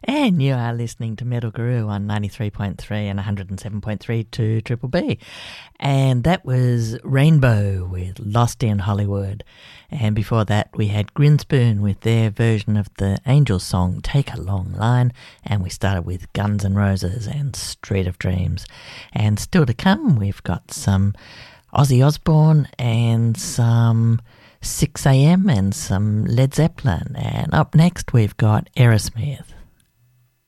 And you are listening to Metal Guru on 93.3 and 107.3 to Triple B. And that was Rainbow with Lost in Hollywood. And before that we had Grinspoon with their version of the Angels song Take a Long Line. And we started with Guns N' Roses and Street of Dreams. And still to come we've got some Ozzy Osbourne and some 6am and some Led Zeppelin. And up next we've got Aerosmith.